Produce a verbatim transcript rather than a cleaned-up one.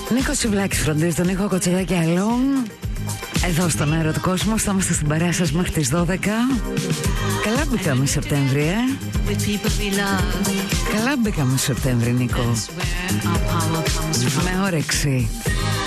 Νίκος Τσιβλάκης φροντίζει τον ήχο, Κοτσιδάκι Αλλού. Εδώ στον αέρα του κόσμου θα είμαστε στην παρέα σας μέχρι τις δώδεκα. Καλά μπήκαμε Σεπτέμβρη, ε? Καλά μπήκαμε Σεπτέμβρη, Νίκο. Με όρεξη.